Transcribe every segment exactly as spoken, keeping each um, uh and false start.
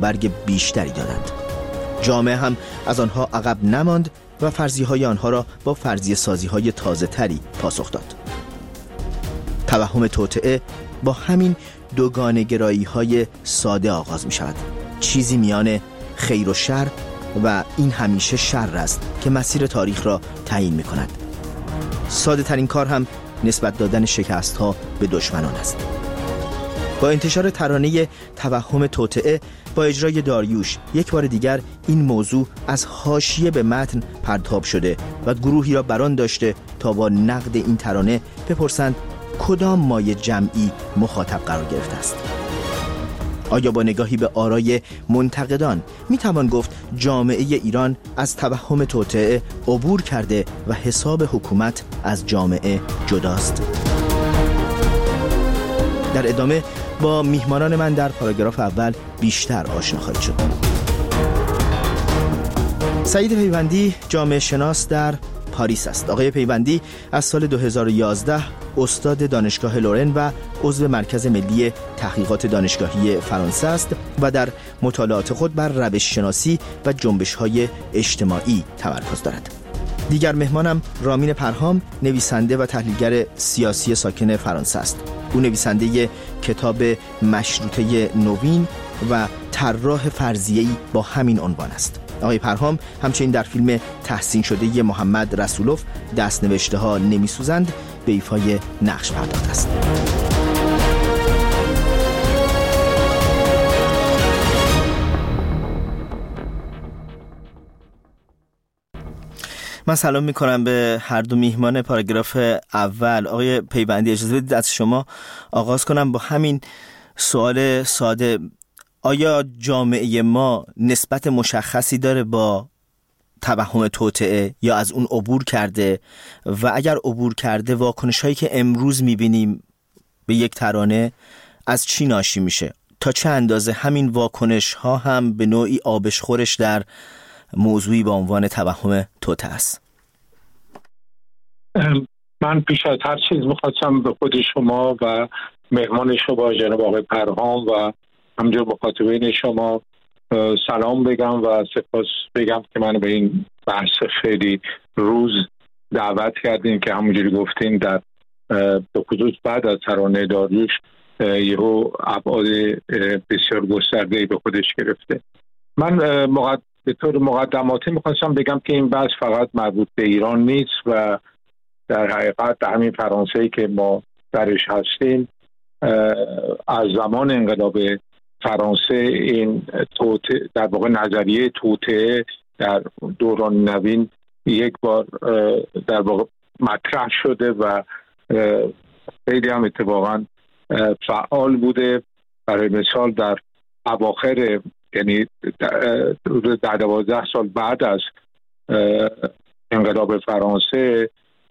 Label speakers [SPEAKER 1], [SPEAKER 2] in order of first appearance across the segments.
[SPEAKER 1] برگ بیشتری دادند. جامعه هم از آنها عقب نماند و فرضیه‌های آنها را با فرضیه سازی‌های تازه‌تری پاسخ داد. توهم توطئه با همین دوگانه گرایی‌های ساده آغاز می‌شود. چیزی میان خیر و شر و این همیشه شر است که مسیر تاریخ را تعیین می‌کند. ساده ترین کار هم نسبت دادن شکست‌ها به دشمنان است. با انتشار ترانه توهم توطئه با اجرای داریوش یک بار دیگر این موضوع از حاشیه به متن پرتاب شده و گروهی را بران داشته تا با نقد این ترانه بپرسند کدام مایه جمعی مخاطب قرار گرفته است. آیا با نگاهی به آرای منتقدان میتوان گفت جامعه ایران از توهم توطئه عبور کرده و حساب حکومت از جامعه جداست؟ در ادامه با میهمانان من در پاراگراف اول بیشتر آشنا خواهید شد. سعید پیوندی جامعه شناس در پاریس است. آقای پیوندی از سال دو هزار و یازده استاد دانشگاه لورن و عضو مرکز ملی تحقیقات دانشگاهی فرانسه است و در مطالعات خود بر روش شناسی و جنبش‌های اجتماعی تمرکز دارد. دیگر مهمانم رامین پرهام، نویسنده و تحلیلگر سیاسی ساکن فرانسه است. او نویسنده کتاب مشروطه نوین و طراح فرضیه‌ای با همین عنوان است. آقای پرهام همچنین در فیلم تحسین شده محمد رسولوف دست نوشته ها نمی سوزند به ایفای نقش پرداخته است. من سلام می کنم به هر دو میهمان پاراگراف اول. آقای پیوندی اجازه بدید از شما آغاز کنم با همین سوال ساده. آیا جامعه ما نسبت مشخصی داره با توهم توطئه یا از اون عبور کرده؟ و اگر عبور کرده واکنش هایی که امروز میبینیم به یک ترانه از چی ناشی میشه؟ تا چه اندازه همین واکنش ها هم به نوعی آبشخورش در موضوعی با عنوان توهم توطئه است؟
[SPEAKER 2] من پیش از هر چیز میخواستم به خود شما و مهمان شما جناب آقای پرهام و همجور مخاطبین شما سلام بگم و سپاس بگم که من به این بحث خیلی روز دعوت کردین که همونجوری گفتین در به خصوص بعد از ترانه داریوش یهو ابعاد بسیار گسترده‌ای به خودش گرفته. من مقد... به طور مقدماتی میخواستم بگم که این بحث فقط مربوط به ایران نیست و در حقیقت همین فرانسه‌ای که ما درش هستیم از زمان انقلاب فرانسه این توطئه در واقع نظریه توطئه در دوران نوین یک بار در واقع مطرح شده و خیلی هم اتفاقا فعال بوده. برای مثال در اواخر یعنی در دوازده سال بعد از انقلاب فرانسه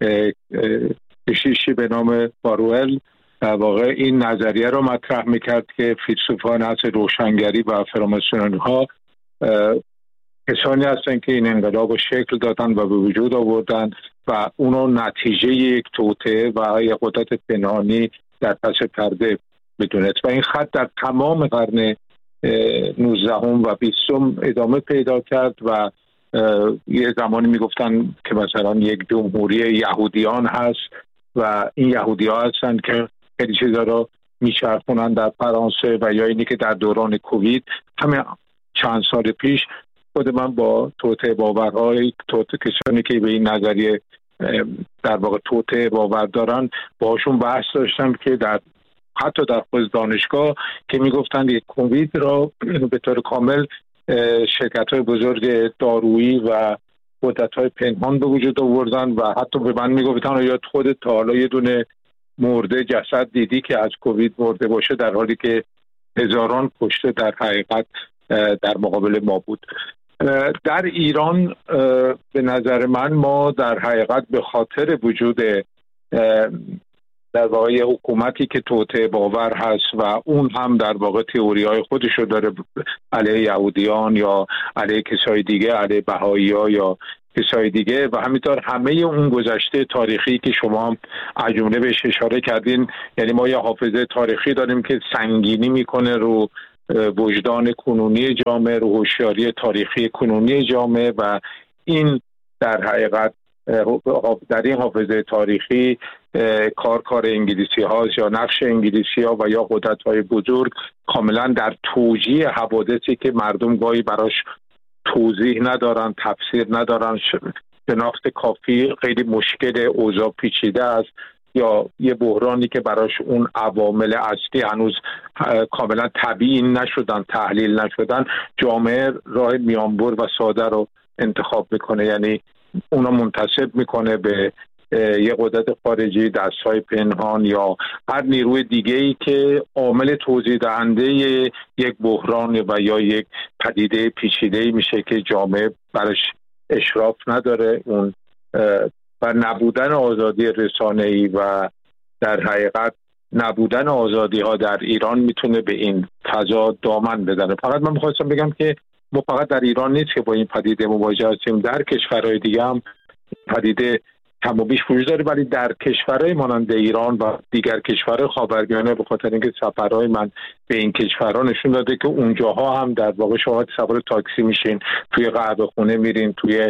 [SPEAKER 2] کشیشی به نام باروئل در واقع این نظریه رو مطرح میکرد که فیلسوفان اصل روشنگری و فراماسونری ها کسانی هستند که این انقلاب رو شکل دادن و به وجود آوردن و اونو نتیجه یک توطئه و یک قدرت پنهانی در پس پرده بدونست و این خط در تمام قرن نوزدهم و بیستم ادامه پیدا کرد و یه زمانی میگفتن که مثلا یک جمهوری یهودیان هست و این یهودی ها هستن که خیلی چیزا رو میچرخونن در فرانسه و یا اینی که در دوران کووید همه چند سال پیش خود من با توطئه باورهای توطئه کسانی که به این نظریه در واقع توطئه باور دارن باشون بحث داشتم که در حتی در خود دانشگاه که میگفتن یک کووید را به طور کامل شرکت‌های بزرگ دارویی و قدرت‌های پنهان به وجود آوردن و حتی به من میگفتن یا خودت تا حالا یه دونه مرده جسد دیدی که از کووید مرده باشه، در حالی که هزاران کشته در حقیقت در مقابل ما بود. در ایران به نظر من ما در حقیقت به خاطر وجود در واقع حکومتی که توطئه باور هست و اون هم در واقع تئوری‌های خودشو داره علیه یهودیان یا علیه کسای دیگه، علیه بهائی‌ها یا کسای دیگه و همینطور همه اون گذشته تاریخی که شما هم از جمله بهش اشاره کردین، یعنی ما یه حافظه تاریخی داریم که سنگینی میکنه رو وجدان کنونی جامعه، رو هوشیاری تاریخی کنونی جامعه و این در حقیقت در این حافظه تاریخی کار کار انگلیسی هاست یا نقش انگلیسی ها و یا قدرت های بزرگ کاملا در توجیه حوادثی که مردم گاهی براش توضیح ندارن، تفسیر ندارن، شناخت کافی خیلی مشکل، اوضاع پیچیده است یا یه بحرانی که براش اون عوامل اصلی هنوز کاملا تبیین نشدن، تحلیل نشدن، جامعه راه میانبر و ساده رو انتخاب میکنه، یعنی اونا منتسب میکنه به یه قدرت خارجی، دستهای پنهان یا هر نیروی دیگه‌ای که عامل توضیح دهنده یک بحران و یا یک پدیده پیچیده‌ای میشه که جامعه برش اشراف نداره. اون و نبودن آزادی رسانه‌ای و در حقیقت نبودن آزادی ها در ایران میتونه به این فضا دامن بزنه. فقط من میخواستم بگم که ما فقط در ایران نیست که با این پدیده مواجه هستیم، در کشورهای دیگه هم پدیده کم و بیش وجود داره، ولی در کشورهای مانند ایران و دیگر کشورهای خاورمیانه به خاطر اینکه سفرهای من به این کشورها نشون داده که اونجاها هم در واقع شما سوار تاکسی میشین، توی قهوه خونه میرین، توی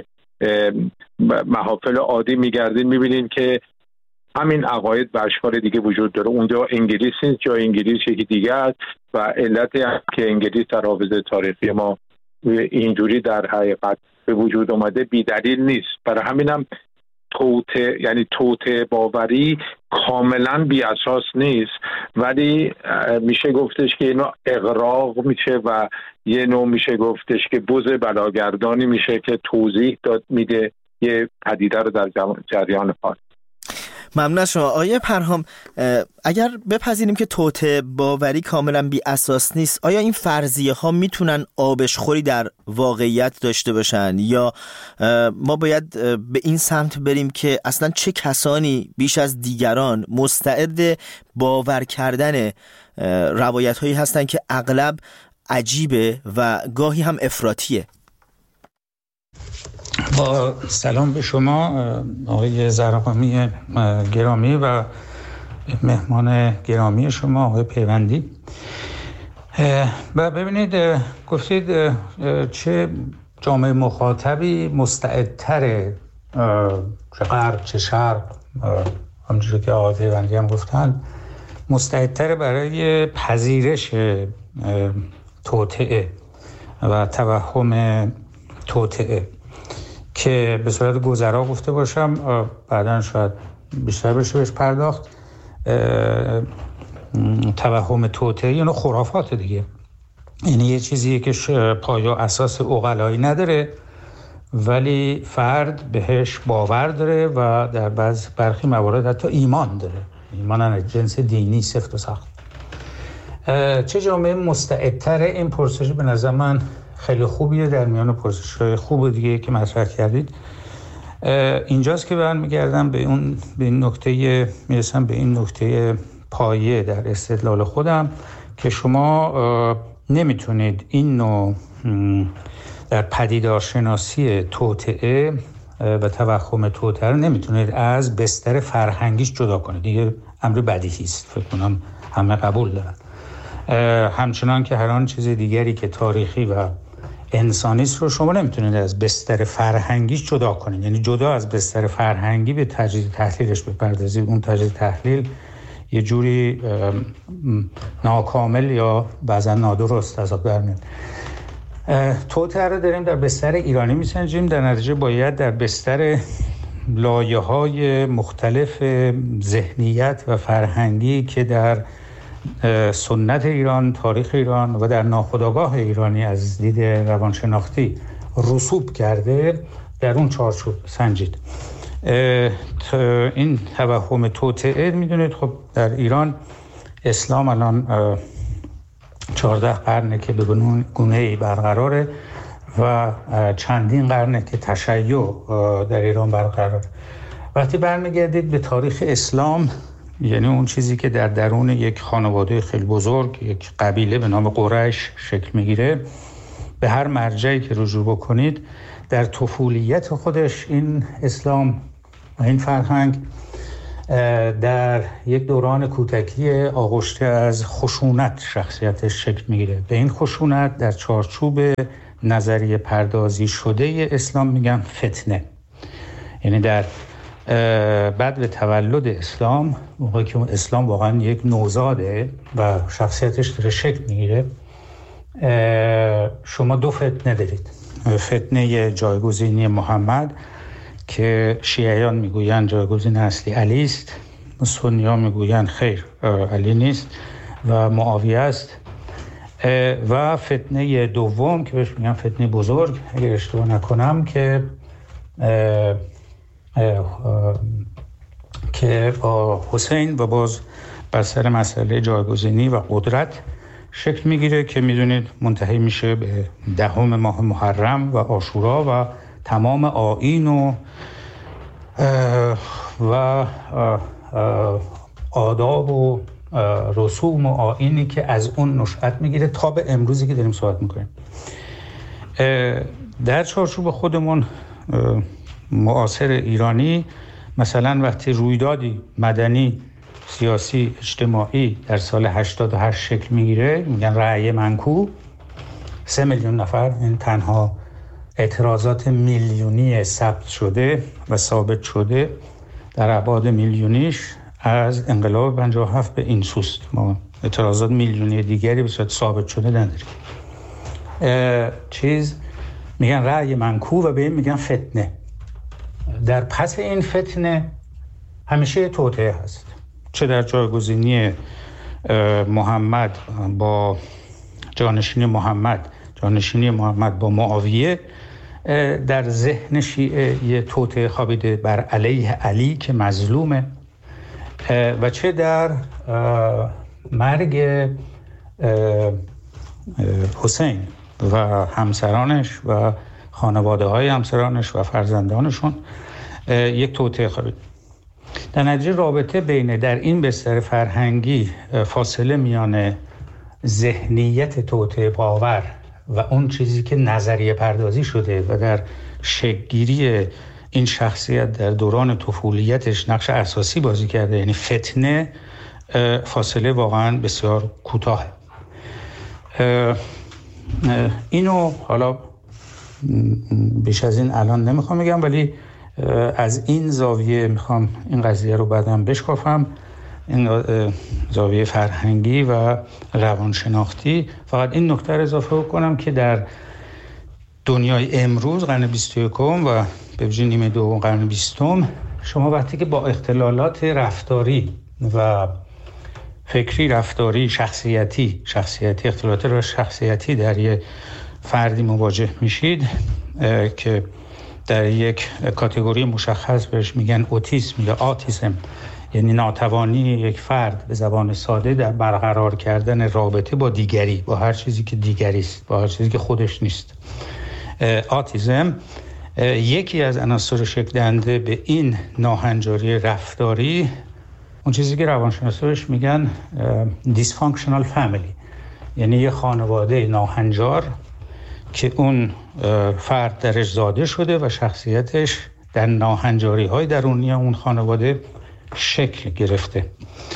[SPEAKER 2] محافل عادی میگردین، میبینین که همین عقاید به اشکال دیگه وجود داره. اونجا انگلیس نیست، جای انگلیس یکی دیگه است و علتی هم که انگلیس در حافظه تاریخی ما اینجوری در حقیقت به وجود اومده بی دلیل نیست. برای همینم توته یعنی توته باوری کاملا بی اساس نیست، ولی میشه گفتش که اینا اغراق میشه و یه نوع میشه گفتش که بز بلاگردانی میشه که توضیح داد میده یه پدیده رو در جریان حال.
[SPEAKER 1] ممنون از شما آقای پرهام. اگر بپذیریم که توته باوری کاملا بی اساس نیست، آیا این فرضیه ها میتونن آبشخوری در واقعیت داشته باشن یا ما باید به این سمت بریم که اصلا چه کسانی بیش از دیگران مستعد باور کردن روایت هایی هستن که اغلب عجیبه و گاهی هم افراطیه؟
[SPEAKER 3] با سلام به شما آقای زرقامی گرامی و مهمان گرامی شما آقای پیوندی. و ببینید گفتید چه جامعه مخاطبی مستعدتره، چه غرب چه شرق، همونجوری که آقای پیوندی هم گفتن، مستعدتره برای پذیرش توطئه و توهم توطئه که به صورت گذرا گفته باشم، بعداً شاید بیشتر بشه بهش پرداخت. توهم توطئه یعنی خرافات دیگه، یعنی یه چیزیه که پایه و اساس عقلایی نداره ولی فرد بهش باور داره و در بعض برخی موارد حتی ایمان داره، ایمان از جنس دینی سفت و سخت. چه جامعه مستعدتره؟ این پرسش به نظر من خیلی خوبیه در میان پرسش‌های خوب دیگه که مطرح کردید. اینجاست که برمیگردم به اون به این نکته، میرسم به این نکته پایه در استدلال خودم که شما نمیتونید این نوع در پدیدارشناسی توطئه و توهم توطئه رو نمیتونید از بستر فرهنگیش جدا کنید. دیگه امر بدیهی است، فکر کنم همه قبول دارن. همچنان که هر آن چیز دیگری که تاریخی و انسانی است رو شما نمیتونید از بستر فرهنگیش جدا کنید، یعنی جدا از بستر فرهنگی به تجزیه تحلیلش بپردازید. اون تجزیه تحلیل یه جوری ناکامل یا بعضا نادرست از آب در میاد. توطئه رو داریم در بستر ایرانی میسنجیم، در نتیجه باید در بستر لایه‌های مختلف ذهنیت و فرهنگی که در سنت ایران، تاریخ ایران و در ناخودآگاه ایرانی از دید روانشناختی رسوب کرده در اون چارچوب سنجید. این توهم توطئه میدونید خب در ایران اسلام الان چهارده قرنه که به گونه‌ای برقراره و چندین قرنه که تشیع در ایران برقراره. وقتی برمیگردید به تاریخ اسلام، یعنی اون چیزی که در درون یک خانواده خیلی بزرگ، یک قبیله به نام قریش شکل میگیره، به هر مرجعی که رجوع بکنید در طفولیت خودش این اسلام و این فرهنگ در یک دوران کودکی آغشته از خشونت شخصیتش شکل میگیره. به این خشونت در چارچوب نظریه پردازی شده اسلام میگن فتنه. یعنی در بعد به تولد اسلام، موقعی که اسلام واقعا یک نوزاده و شخصیتش داره شکل میگیره، شما دو فتنه دارید. فتنه جایگزینی محمد که شیعیان میگویند جایگزین اصلی علی است، سنی‌ها میگویند خیر علی نیست و معاویه است، و فتنه دوم که بهش میگن فتنه بزرگ اگر اشتباه نکنم که اه اه اه که با حسین و باز بر سر مسئله جایگزینی و قدرت شکل میگیره که میدونید منتهی میشه به دهم ماه محرم و عاشورا و تمام آیین و و آداب و رسوم و آیینی که از اون نشأت میگیره تا به امروزی که داریم صحبت میکنیم. در چارچوب خودمون معاصر ایرانی مثلا وقتی رویدادی مدنی سیاسی اجتماعی در سال هشتاد و هشت شکل میگیره، میگن رأی منکوب، سه میلیون نفر، این تنها اعتراضات میلیونی ثبت شده و ثابت شده در ابعاد میلیونیش از انقلاب پنجاه و هفت به این سوست. ما اعتراضات میلیونی دیگری به صورت ثابت شده نداریم. چیز میگن رأی منکوب و به این میگن فتنه. در پس این فتنه همیشه توطئه هست، چه در جایگزینی محمد با جانشینی محمد جانشینی محمد با معاویه، در ذهن شیعه یه توطئه خوابیده بر علیه علی که مظلومه، و چه در مرگ حسین و همسرانش و خانواده های همسرانش و فرزندانشون یک توطئه خوابیده. در نتیجه رابطه بین در این بستر فرهنگی فاصله میان ذهنیت توطئه باور و اون چیزی که نظریه پردازی شده و در شکل‌گیری این شخصیت در دوران طفولیتش نقش اساسی بازی کرده، یعنی فتنه، فاصله واقعا بسیار کوتاه. اینو حالا بیش از این الان نمیخوام بگم، ولی از این زاویه میخوام این قضیه رو بعدم بشکافم، این زاویه فرهنگی و روانشناختی. فقط این نکته رو اضافه کنم که در دنیای امروز قرن بیست و یکم و به ویژه نیمه دوم قرن بیستم، شما وقتی که با اختلالات رفتاری و فکری رفتاری شخصیتی شخصیتی اختلالات شخصیتی در یک فردی مواجه میشید که در یک کاتگوری مشخص بهش میگن اوتیسم یا آتیسم، یعنی ناتوانی یک فرد به زبان ساده در برقرار کردن رابطه با دیگری، با هر چیزی که دیگری است، با هر چیزی که خودش نیست. آتیسم یکی از عناصر شکل دهنده به این ناهنجاری رفتاری، اون چیزی که روانشناسا بهش میگن دیسفانکشنال فامیلی، یعنی یه خانواده ناهنجار که اون فرد درش زاده شده و شخصیتش در ناهنجاری های درونی اون خانواده شکل گرفته.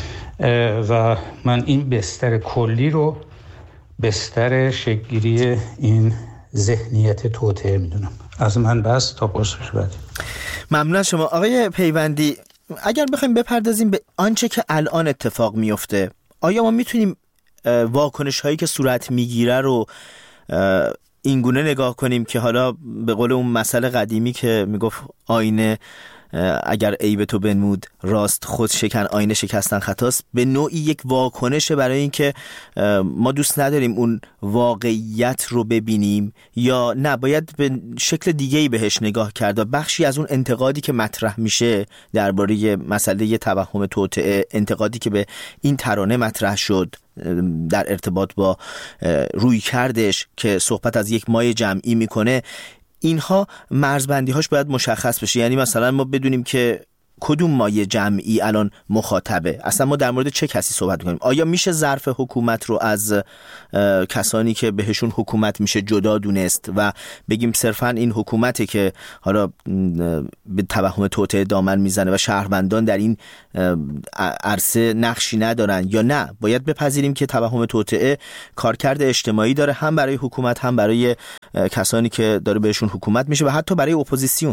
[SPEAKER 3] و من این بستر کلی رو بستر شکل‌گیری این ذهنیت توطئه میدونم. از من بس، تا پرسش بعدی.
[SPEAKER 1] ممنون از شما آقای پیوندی. اگر بخوایم بپردازیم به آنچه که الان اتفاق میفته، آیا ما میتونیم واکنش هایی که صورت میگیره رو اینگونه نگاه کنیم که حالا به قول اون مسئله قدیمی که میگفت آینه اگر عیب تو بنمود راست خود شکن، آینه شکستن خطاست، به نوعی یک واکنشه برای اینکه ما دوست نداریم اون واقعیت رو ببینیم، یا نه باید به شکل دیگه‌ای بهش نگاه کرد؟ بخشی از اون انتقادی که مطرح میشه درباره مسئله توهم توطئه، انتقادی که به این ترانه مطرح شد در ارتباط با روی کردش که صحبت از یک مایه جمعی میکنه، اینها مرزبندی هاش باید مشخص بشه. یعنی مثلا ما بدونیم که کدوم مایه جمعی الان مخاطبه؟ اصلا ما در مورد چه کسی صحبت می‌کنیم؟ آیا میشه ظرف حکومت رو از کسانی که بهشون حکومت میشه جدا دونست و بگیم صرفاً این حکومته که حالا به توهم توطئه دامن میزنه و شهروندان در این عرصه نقشی ندارن، یا نه باید بپذیریم که توهم توطئه کارکرد اجتماعی داره، هم برای حکومت هم برای کسانی که داره بهشون حکومت میشه و حتی برای اپوزیسیون؟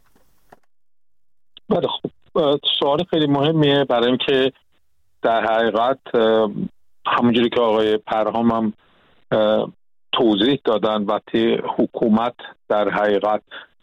[SPEAKER 2] بله، خب سوال خیلی مهمیه، برای اینکه در حقیقت همونجوری که آقای پرهام هم توضیح دادن، وقتی حکومت در حقیقت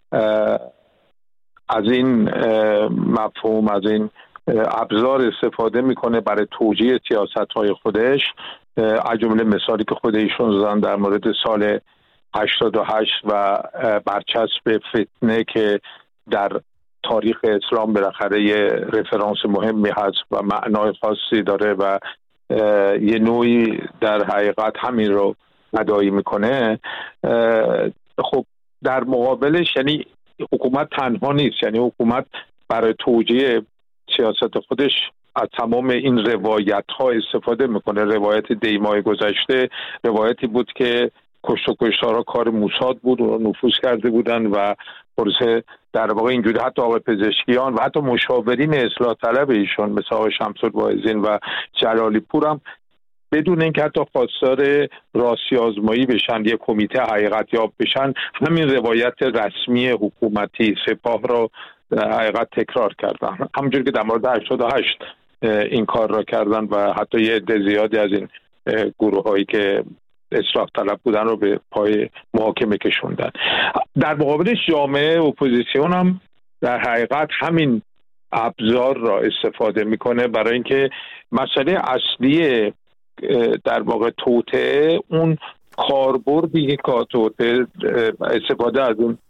[SPEAKER 2] از این مفهوم، از این ابزار استفاده میکنه برای توجیه سیاست‌های خودش، از جمله مثالی که خود ایشون زدن در مورد سال هشتاد و هشت و برچسب فتنه که در تاریخ اسلام بالاخره یه رفرانس مهمی هست و معنای خاصی داره و یه نوعی در حقیقت همین رو ادایی میکنه. خب در مقابلش یعنی حکومت تنها نیست، یعنی حکومت برای توجیه سیاست خودش از تمام این روایت ها استفاده میکنه. روایت دیمای گذشته روایتی بود که کشت و کشتارها کار موساد بود و نفوذ کرده بودن و پروسه در واقع اینجوری حتی آقای پزشکیان و حتی مشاورین اصلاح طلب ایشون مثل آقای شمس‌الواعظین و جلالی پور هم بدون اینکه حتی خواستار راستی آزمایی بشن، یک کمیته حقیقت یاب بشن، همین روایت رسمی حکومتی سپاه را حقیقت تکرار کردن، همونجوری که در مورد هشتاد و هشت این کار را کردن و حتی یه عده زیادی از این گروه هایی که اصلاح طلب بودن رو به پای محاکمه کشوندن. در مقابلش جامعه اپوزیسیون هم در حقیقت همین ابزار را استفاده میکنه برای اینکه مسئله اصلی در واقع توطئه اون کاربردی که توطئه استفاده از اون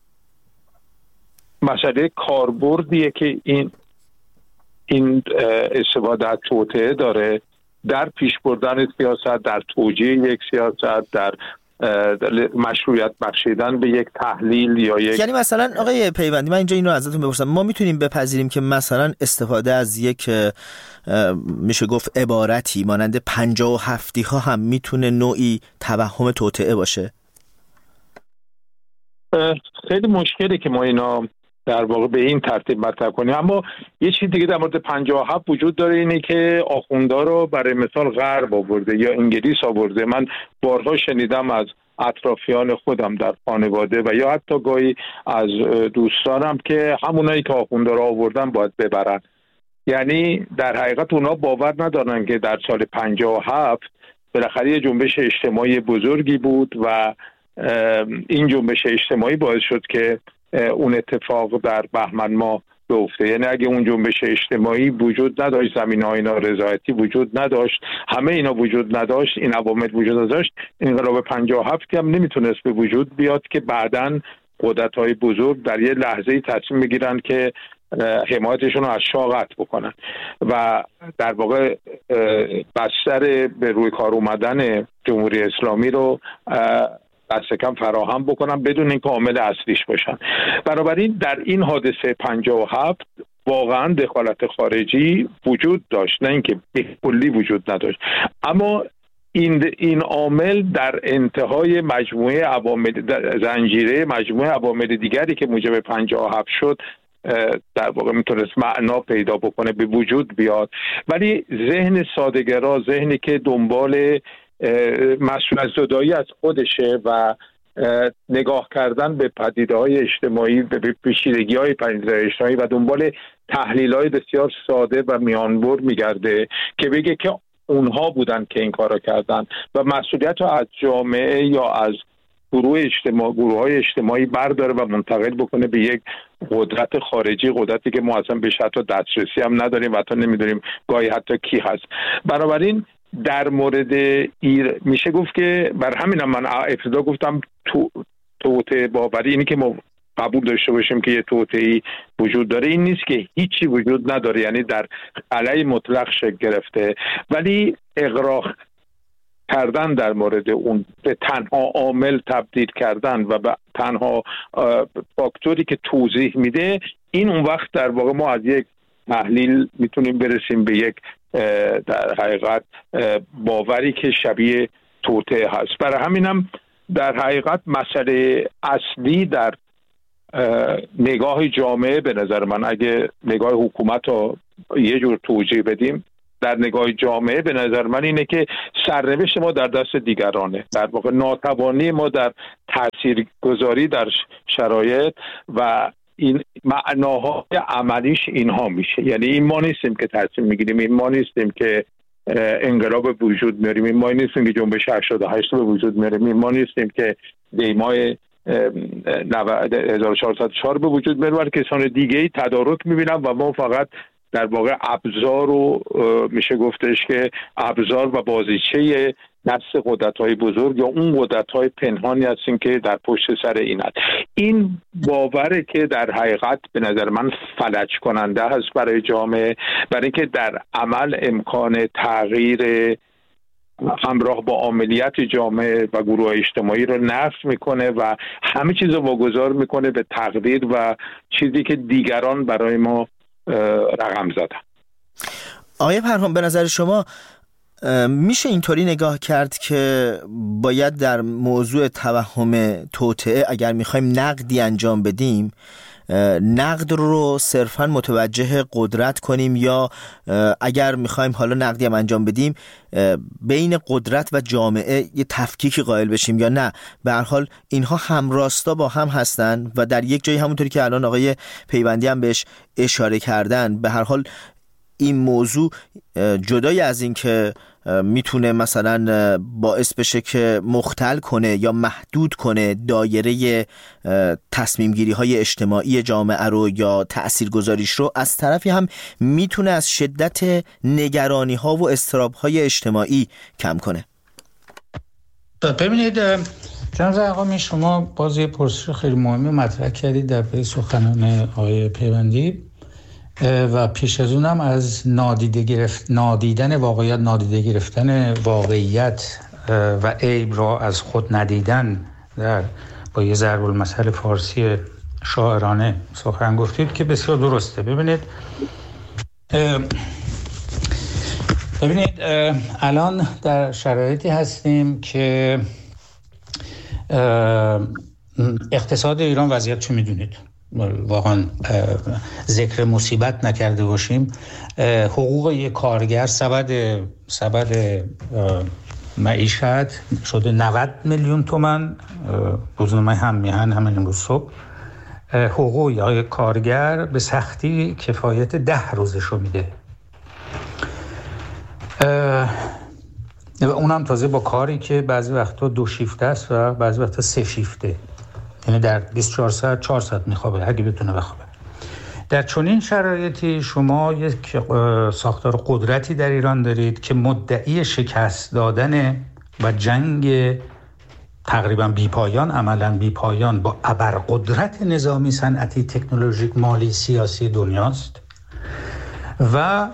[SPEAKER 2] مسئله کاربردیه که این این استفاده از توطئه داره در پیش بردن سیاست، در توجیه یک سیاست، در مشروعیت بخشیدن به یک تحلیل یا یک،
[SPEAKER 1] یعنی مثلا آقای پیوندی من اینجا اینو ازتون بپرسم، ما میتونیم بپذیریم که مثلا استفاده از یک میشه گفت عبارتی مانند پنجاه و هفتی ها هم میتونه نوعی توهم توطئه باشه؟
[SPEAKER 2] خیلی مشکله که ما اینا در واقع به این ترتیب مطرح کنیم، اما یه چیز دیگه در مورد پنجاه و هفت وجود داره، اینه که آخوندا رو برای مثال غرب آورده یا انگلیس آورده. من بارها شنیدم از اطرافیان خودم در خانواده و یا حتی گاهی از دوستانم که همونایی که آخوندا رو آوردن باید ببرن. یعنی در حقیقت اونا باور ندارن که در سال پنجاه و هفت بالاخره یه جنبش اجتماعی بزرگی بود و این جنبش اجتماعی باعث شد که اون اتفاق در بهمن ماه بیفته. یعنی اگه اون جنبش اجتماعی وجود نداشت، زمینه‌های نارضایتی وجود نداشت، همه اینا وجود نداشت، این عوامل وجود نداشت، انقلاب پنجاه و هفت هم نمیتونست به وجود بیاد که بعداً قدرت‌های بزرگ در یه لحظه‌ای تصمیم بگیرن که حمایتشون رو از شاه قطع بکنن و در واقع بستر به روی کار اومدن جمهوری اسلامی رو دست کم فراهم بکنن بدون اینکه عامل اصلیش باشن. بنابراین در این حادثه پنجاه و هفت واقعا دخالت خارجی وجود داشت، نه اینکه به کلی وجود نداشت، اما این این عامل در انتهای مجموعه عوامل زنجیره مجموعه عوامل دیگری که موجب پنجاه و هفت شد در واقع میتونست معنا پیدا بکنه، به وجود بیاد. ولی ذهن ساده‌گرا، ذهنی که دنبال مسئول زدایی از خودشه و نگاه کردن به پدیده‌های اجتماعی، به پیچیدگی‌های پدیده‌های اجتماعی و دنبال تحلیل‌های بسیار ساده و میانبر میگرده که بگه که اونها بودن که این کارو کردن و مسئولیت رو از جامعه یا از گروه اجتماع گروه‌های اجتماعی برداره و منتقل بکنه به یک قدرت خارجی، قدرتی که ما اصلا بهش حتی دسترسی هم نداریم و حتی نمیدونیم گاهی حتی کی هست. بنابراین در مورد ایر میشه گفت که بر همین هم من ابتدا گفتم تو توطئه باوری، اینی که ما قبول داشته باشیم که یه توطئه‌ای وجود داره این نیست که هیچی وجود نداره، یعنی در قلعه مطلق شکل گرفته، ولی اغراق کردن در مورد اون به تنها عامل تبدیل کردن و به تنها فاکتوری که توضیح میده، این اون وقت در واقع ما از یک تحلیل میتونیم برسیم به یک در حقیقت باوری که شبیه توطئه هست. برای همینم در حقیقت مسئله اصلی در نگاه جامعه، به نظر من اگه نگاه حکومت رو یه جور توجیه بدیم، در نگاه جامعه به نظر من اینه که سرنوشت ما در دست دیگرانه، در واقع ناتوانی ما در تاثیرگذاری در شرایط و این معناهای عملیش اینها میشه. یعنی این ما نیستیم که تصمیم میگیریم، این ما نیستیم که انقلاب به وجود میاریم، این ما نیستیم که جنبش هشتاد و هشت به وجود میاریم، این ما نیستیم که دیمای هزار و چهارصد و چهار به وجود میاریم، بلکه کسان دیگه ای تدارک میبینن و ما فقط در واقع ابزار رو میشه گفتش که ابزار و بازیچه نفس قدرت‌های بزرگ یا اون قدرت‌های پنهانی هستیم که در پشت سر این هست. این باوره که در حقیقت به نظر من فلج کننده هست برای جامعه، برای اینکه در عمل امکان تغییر همراه با عملیات جامعه و گروه اجتماعی رو نفی میکنه و همه چیز رو واگذار میکنه به تقدیر و چیزی که دیگران برای ما رقم زدن.
[SPEAKER 1] آقای پرهام، به نظر شما میشه اینطوری نگاه کرد که باید در موضوع توهم توطئه اگر میخوایم نقدی انجام بدیم، نقد رو صرفا متوجه قدرت کنیم، یا اگر میخوایم حالا نقدی هم انجام بدیم بین قدرت و جامعه یه تفکیکی قائل بشیم، یا نه به هر حال اینها همراستا با هم هستن و در یک جایی همونطوری که الان آقای پیوندی هم بهش اشاره کردن، به هر حال این موضوع جدای از این که میتونه مثلا باعث بشه که مختل کنه یا محدود کنه دایره تصمیم گیری های اجتماعی جامعه رو یا تأثیر گذاریش رو، از طرفی هم میتونه از شدت نگرانی ها و اضطراب های اجتماعی کم کنه.
[SPEAKER 3] ببینید جناب زرقامی، شما باز یه پرسش خیلی مهمی مطرح کردید در پی سخنان آقای پیوندی و پیش از اونم از نادیده گرفت نادیدن واقعیت نادیده گرفتن واقعیت و عیب را از خود ندیدن در با یه ضرب المثل فارسی شاعرانه سخن گفتید که بسیار درسته. ببینید ببینید الان در شرایطی هستیم که اقتصاد ایران وضعیت چه میدونید، واقعا ذکر مصیبت نکرده باشیم. حقوق یک کارگر سبد سبد معیشت شده نود میلیون تومان. روزنامه هم میهن همین امروز صبح حقوق یک کارگر به سختی کفایت ده روزشو میده و اونم تازه با کاری که بعضی وقتا دو شیفته است و بعضی وقتا سه شیفته، یعنی در بیست و چهار ساعت چهار ساعت میخوابه اگه بتونه بخوابه. در چنین شرایطی شما یک ساختار قدرتی در ایران دارید که مدعی شکست دادن و جنگ تقریبا بیپایان، عملا بیپایان با ابرقدرت نظامی، صنعتی، تکنولوژیک، مالی، سیاسی دنیاست و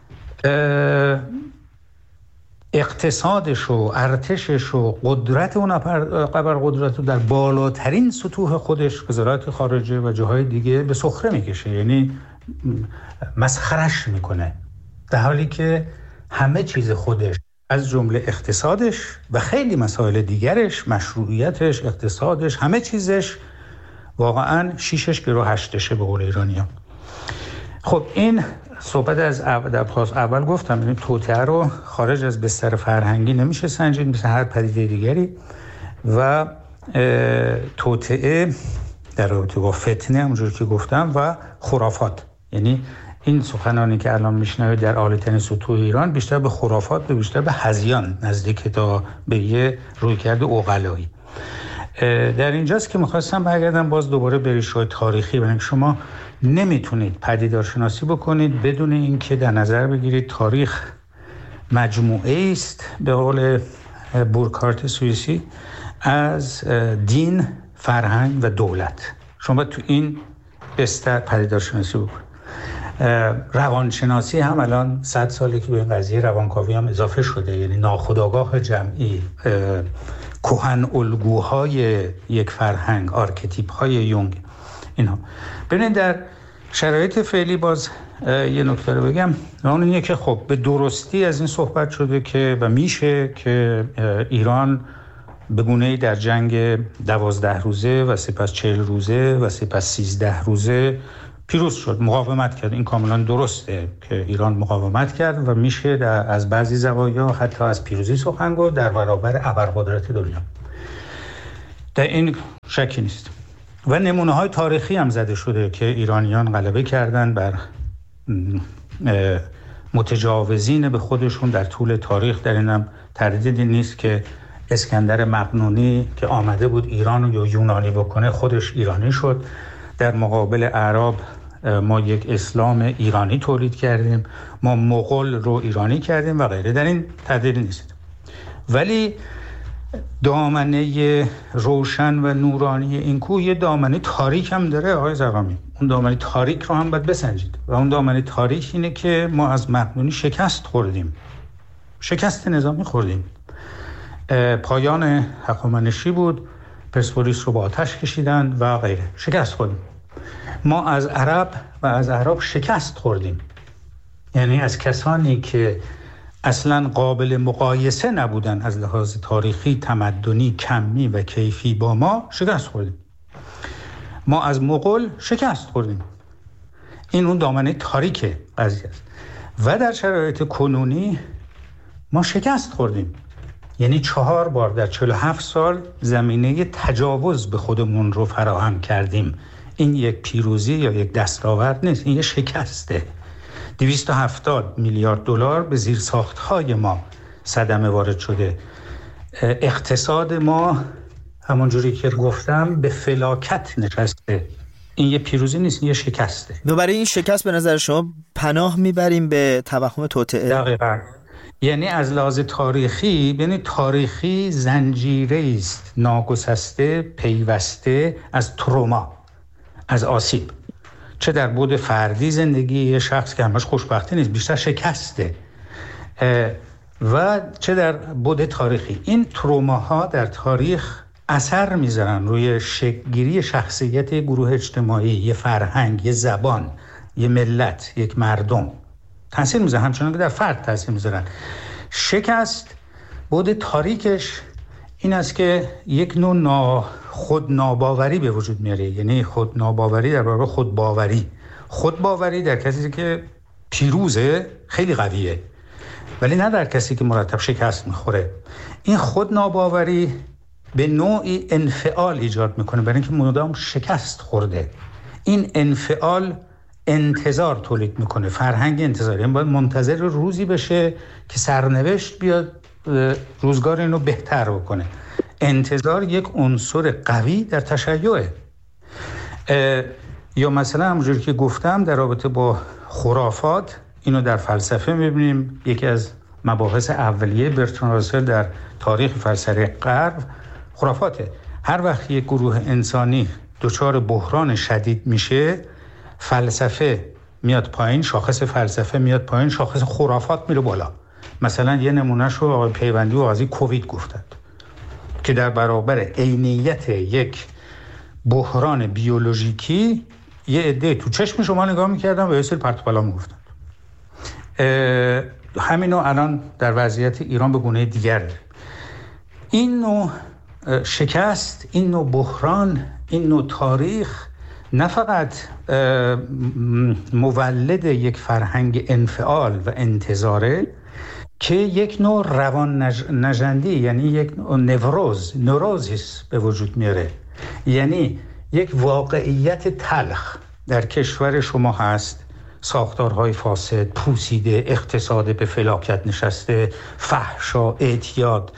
[SPEAKER 3] اقتصادش و ارتشش و قدرت اون ابرقدرت رو در بالاترین سطوح خودش، وزارت خارجه و جاهای دیگه، به سخره میکشه، یعنی مسخرش میکنه، در حالی که همه چیز خودش از جمله اقتصادش و خیلی مسائل دیگرش، مشروعیتش، اقتصادش، همه چیزش واقعا شیشش گرو هشتشه به قول ایرانی‌ها. خب این صحبت از اول, اول گفتم، این توطئه رو خارج از بستر فرهنگی نمیشه سنجید مثل هر پدیده دیگری و توطئه در رابطه با فتنه همونجور که گفتم و خرافات، یعنی این سخنانی که الان میشنوید در عالی‌ترین سطوح ایران بیشتر به خرافات و بیشتر به هذیان نزدیک تا به یه رویکرد عقلایی. در اینجاست که میخواستم برگردم باز دوباره به ریشه‌های تاریخی، برای شما نمیتونید پدیدارشناسی بکنید بدون اینکه در نظر بگیرید تاریخ مجموعه است، به قول بورکارت سوئیسی، از دین، فرهنگ و دولت. شما تو این بستر پدیدارشناسی بکنید. روانشناسی هم الان صد ساله که به این قضیه روانکاوی هم اضافه شده، یعنی ناخودآگاه جمعی، کهن الگوهای یک فرهنگ، آرکتیپ های یونگ، اینا. ببینید در شرایط فعلی باز یه نکته رو بگم، اون اینه که خب به درستی از این صحبت شده که و میشه که ایران به گونه‌ای در جنگ دوازده روزه و سپس چهل روزه و سپس سیزده روزه پیروز شد، مقاومت کرد. این کاملا درسته که ایران مقاومت کرد و میشه در از بعضی زوایا حتی از پیروزی سخن گفت در برابر ابرقدرت دنیا. در این شکی نیست. و نمونه‌های تاریخی هم زده شده که ایرانیان غلبه کردن بر متجاوزین به خودشون در طول تاریخ. در اینم تردیدی نیست که اسکندر مقدونی که آمده بود ایران رو یونانی بکنه، خودش ایرانی شد. در مقابل اعراب ما یک اسلام ایرانی تولید کردیم، ما مغول رو ایرانی کردیم و غیره. در این تردیدی نیست. ولی دامنه روشن و نورانی این کوه یه دامنه تاریک هم داره آقای زغامی. اون دامنه تاریک رو هم باید بسنجید و اون دامنه تاریک اینه که ما از مقدونی شکست خوردیم، شکست نظامی خوردیم. پایان هخامنشی بود، پرسپولیس رو با آتش کشیدن و غیره، شکست خوردیم. ما از عرب و از عرب شکست خوردیم، یعنی از کسانی که اصلا قابل مقایسه نبودن از لحاظ تاریخی، تمدنی، کمی و کیفی با ما شکست خوردیم. ما از مغول شکست خوردیم. این اون دامنه تاریک قضیه است. و در شرایط کنونی ما شکست خوردیم، یعنی چهار بار در چهل و هفت سال زمینه تجاوز به خودمون رو فراهم کردیم. این یک پیروزی یا یک دستاورد نیست، این یک شکسته. دویست و هفتاد میلیارد دلار به زیرساخت‌های ما صدمه وارد شده. اقتصاد ما همونجوری که گفتم به فلاکت نشسته. این یه پیروزی نیست، این یه شکسته.
[SPEAKER 1] و برای این شکست به نظر شما پناه میبریم به توهم توطئه؟
[SPEAKER 3] دقیقاً. یعنی از لحاظ تاریخی، یعنی تاریخی زنجیره است ناگسسته پیوسته از تروما، از آسیب، چه در بعد فردی زندگی یه شخص که همش خوشبختی نیست، بیشتر شکسته، و چه در بعد تاریخی. این تروماها در تاریخ اثر میذارن روی شکل‌گیری شخصیت گروه اجتماعی، یه فرهنگ، یه زبان، یه ملت، یک مردم تاثیر میذارن، همچنان که در فرد تاثیر میذارن. شکست بعد تاریکش این است که یک نوع نا خود ناباوری به وجود میاره، یعنی خود ناباوری در برابر خود باوری. خود باوری در کسی که پیروزه خیلی قویه، ولی نه در کسی که مرتب شکست میخوره. این خود ناباوری به نوعی انفعال ایجاد میکنه برای اینکه مدام شکست خورده. این انفعال انتظار تولید میکنه، فرهنگ انتظار، یعنی باید منتظر روزی بشه که سرنوشت بیاد روزگار اینو بهتر بکنه. انتظار یک عنصر قوی در تشیعه. یا مثلا همونجوری که گفتم در رابطه با خرافات، اینو در فلسفه میبینیم. یکی از مباحث اولیه برتراند راسل در تاریخ فلسفه غرب خرافاته. هر وقت یک گروه انسانی دچار بحران شدید میشه، فلسفه میاد پایین، شاخص فلسفه میاد پایین، شاخص خرافات میره بالا. مثلا یه نمونهش رو آقای پیوندی و قضیه کووید گفتند که در برابر عینیت یک بحران بیولوژیکی یه عده تو چشم شما نگاه میکردن و یه سری پرت و پلا میگفتن. همینو الان در وضعیت ایران به گونه دیگر. این نوع شکست، این نوع بحران، این نوع تاریخ نه فقط مولد یک فرهنگ انفعال و انتظاره، که یک نوع روان نژندی، یعنی یک نوع نوروز، نوروزیس به وجود میاره. یعنی یک واقعیت تلخ در کشور شما هست، ساختارهای فاسد، پوسیده، اقتصاد به فلاکت نشسته، فحشا، اعتیاد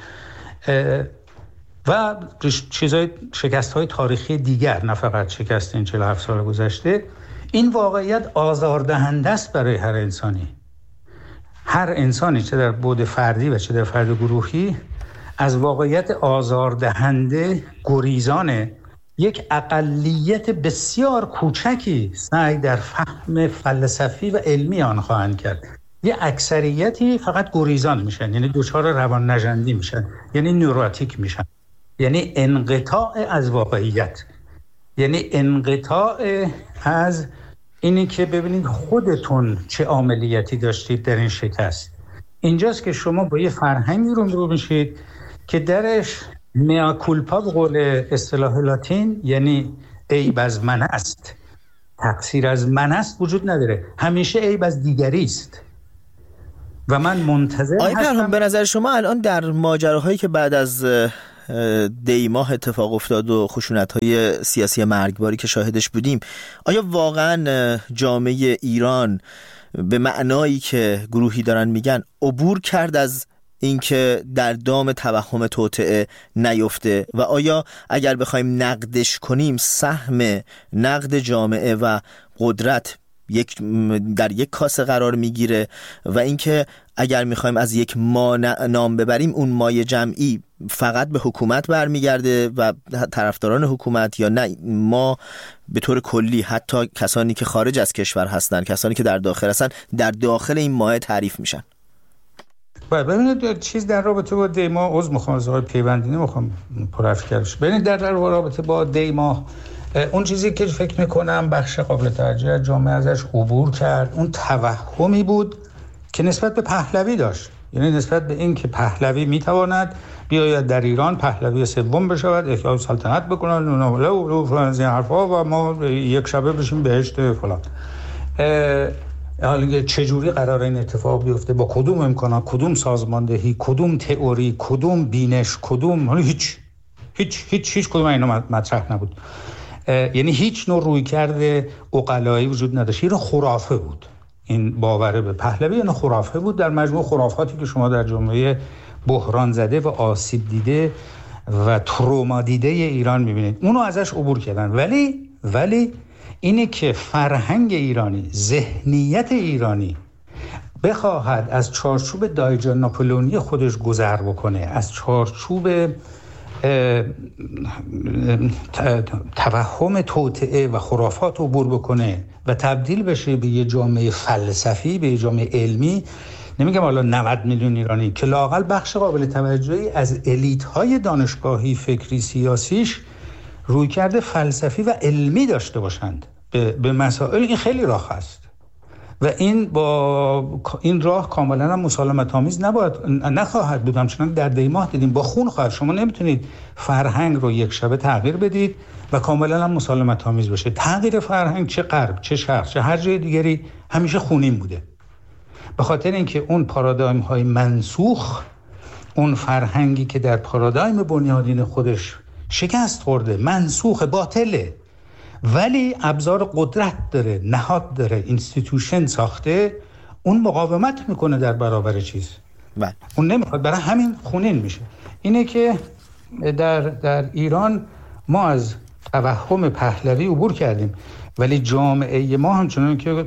[SPEAKER 3] و چیزای شکست‌های تاریخی دیگر، نه فقط شکست این چهل و هفت سال گذشته. این واقعیت آزاردهنده است برای هر انسانی. هر انسانی چه در بعد فردی و چه در فرد گروهی از واقعیت آزاردهنده گریزانه، یک اقلیت بسیار کوچکی سعی در فهم فلسفی و علمی آن خواهند کرد. یه اکثریتی فقط گریزان میشن، یعنی دچار روان نژندی میشن، یعنی نوروتیک میشن، یعنی انقطاع از واقعیت، یعنی انقطاع از اینی که ببینید خودتون چه عاملیتی داشتید در این شکست. اینجاست که شما با یه فرهنگی رو میشید که درش مea culpa به قول اصطلاح لاتین، یعنی عیب از من است، تقصیر از من است وجود نداره، همیشه عیب از دیگری است. و من منتظر
[SPEAKER 1] آقای
[SPEAKER 3] هستم.
[SPEAKER 1] پرهام، به نظر شما الان در ماجراهایی که بعد از دی ماه اتفاق افتاد و خشونت‌های سیاسی مرگباری که شاهدش بودیم، آیا واقعا جامعه ایران به معنایی که گروهی دارن میگن عبور کرد از اینکه در دام توهم توطئه نیفته؟ و آیا اگر بخوایم نقدش کنیم سهم نقد جامعه و قدرت یک در یک کاسه قرار میگیره و اینکه اگر میخوایم از یک ما نام ببریم اون مای جمعی فقط به حکومت برمیگرده و طرفداران حکومت، یا نه ما به طور کلی حتی کسانی که خارج از کشور هستن، کسانی که در داخل هستن، در داخل این ماه تعریف میشن؟
[SPEAKER 3] ببینید چیز در رابطه با دی ماه، عذر میخوام از آقای پیوندی نمیخوام پرافکرش. ببینید در رابطه با دی ماه اون چیزی که فکر میکنم بخش قابل توجه جامعه ازش عبور کرد، اون توهمی بود که نسبت به پهلوی داشت، یعنی نسبت به این که پهلوی میتواند بیاید در ایران پهلوی سوم بشود، احیای سلطنت بکنن و از این حرفا و ما یک شبه بشیم بهشت فلان. حالا چجوری قرار این اتفاق بیفته، با کدوم امکانات، کدوم سازماندهی، کدوم تئوری، کدوم بینش، کدوم حالا هیچ هیچ هیچ هیچ کدوم اینا مطرح نبود. یعنی هیچ نوع رویکرد عقلایی وجود نداشت. این خرافه بود، این باور به پهلوی این خرافه بود در مجموع خرافاتی که شما در جامعه بحران زده و آسیب دیده و تروما دیده ایران میبینید. اونو ازش عبور کردن. ولی ولی اینه که فرهنگ ایرانی، ذهنیت ایرانی بخواهد از چارچوب دایجان ناپلئونی خودش گذر بکنه، از چارچوب توهم توطئه و خرافات عبور بکنه و تبدیل بشه به یه جامعه فلسفی، به یه جامعه علمی، نمیگم حالا نود میلیون ایرانی، که لااقل بخش قابل توجهی از الیت‌های دانشگاهی، فکری، سیاسیش رویکرد فلسفی و علمی داشته باشند به, به مسائل. این خیلی راه است و این با این راه کاملا مسالمت آمیز نباید نخواهد بود. همچنان در دی ماه دیدیم با خون خواهد. شما نمیتونید فرهنگ رو یک شبه تغییر بدید و کاملا مسالمت آمیز باشه. تغییر فرهنگ چه غرب چه شرق چه هر جای دیگری همیشه خونین بوده، به خاطر اینکه اون پارادایم های منسوخ، اون فرهنگی که در پارادایم بنیادین خودش شکست خورده، منسوخ، باطله، ولی ابزار قدرت داره، نهاد داره، اینستیتوشن ساخته، اون مقاومت میکنه در برابر چیز.
[SPEAKER 1] بله.
[SPEAKER 3] اون نمیخواد، برای همین خونین میشه. اینه که در در ایران ما از توهم پهلوی عبور کردیم، ولی جامعه ما همچنان که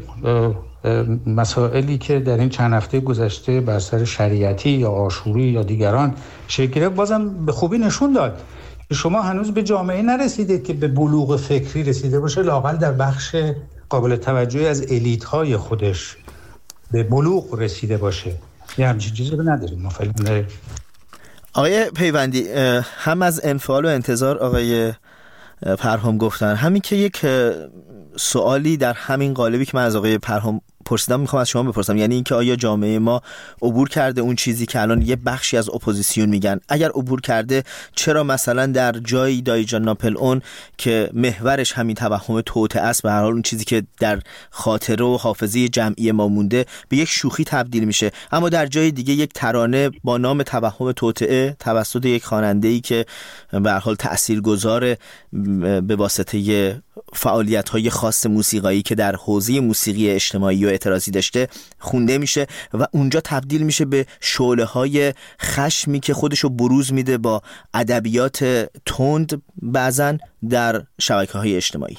[SPEAKER 3] مسائلی که در این چند هفته گذشته بر سر شریعتی یا آشوری یا دیگران شکل گرفت بازم به خوبی نشون داد شما هنوز به جامعه نرسیدید که به بلوغ فکری رسیده باشه، لااقل در بخش قابل توجهی از الیت‌های خودش به بلوغ رسیده باشه. یه همچین چیزی رو نداریم ما فعلا.
[SPEAKER 1] آقای پیوندی، هم از انفعال و انتظار آقای پرهام گفتن، همین که یک سوالی در همین قالبی که من از آقای پرهام پرسیدم میخوام از شما بپرسم، یعنی اینکه آیا جامعه ما عبور کرده اون چیزی که الان یه بخشی از اپوزیسیون میگن؟ اگر عبور کرده چرا مثلا در جایی دایجان ناپلئون که محورش همین توهم توطئه است، به هر حال اون چیزی که در خاطره و حافظه جمعی ما مونده، به یک شوخی تبدیل میشه، اما در جای دیگه یک ترانه با نام توهم توطئه توسط یک خواننده‌ای که به هر حال تاثیرگذار به واسطه فعالیت‌های خاص موسیقایی که در حوزه موسیقی اجتماعی و اعتراضی داشته خونده میشه و اونجا تبدیل میشه به شعله‌های خشمی که خودشو بروز میده با ادبیات تند بعضن در شبکه‌های اجتماعی.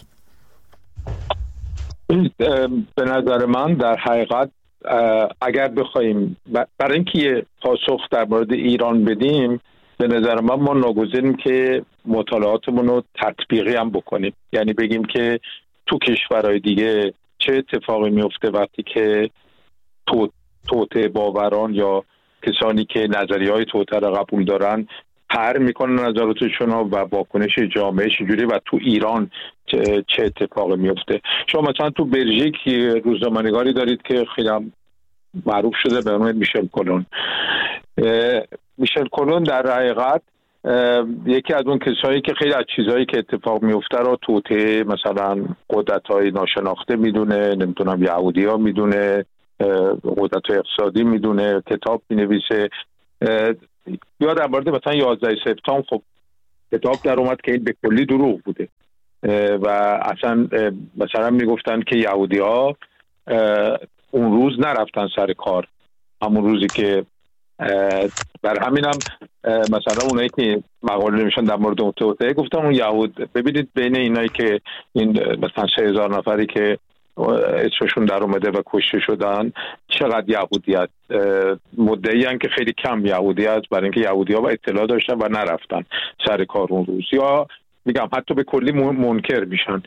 [SPEAKER 2] به نظر من در حقیقت اگر بخوایم برای اینکه یه پاسخ در مورد ایران بدیم، به نظر من ما ناگزیریم که مطالعاتمون رو تطبیقی هم بکنیم، یعنی بگیم که تو کشورهای دیگه چه اتفاقی میفته وقتی که تو توطئه باوران یا کسانی که نظریه‌های توطئه را قبول دارن پر میکنن نظراتشون و واکنش جامعه چجوری و تو ایران چه اتفاقی میفته. شما مثلا تو بلژیک روزنامه‌نگاری دارید که خیلی معروف شده به نام میشل کلون. میشل کلون در حقیقت یکی از اون کسایی که خیلی از چیزهایی که اتفاق میفته رو توطئه مثلا قدرت‌های ناشناخته میدونه، نمیدونم یهودی‌ها میدونه، قدرت‌های اقتصادی میدونه، کتاب مینویسه. یا در مورد مثلا یازده سپتامبر خب کتاب در اومد که این به کلی دروغ بوده و اصلا مثلا میگفتن که یهودی‌ها اون روز نرفتن سر کار، همون روزی که بر همینم مثلا اونایی که مقاله نمیشن در مورد اون توطئه گفتن اون یهود، ببینید بین اینایی که این مثلا سه هزار نفری که اسمشون در اومده و کشته شدن چقدر یهودی هست. مدعی هستن که خیلی کم یهودی هست برای اینکه یهودی ها با اطلاع داشتن و نرفتن سر کار اون روز، یا میگم حتی به کلی منکر میشن.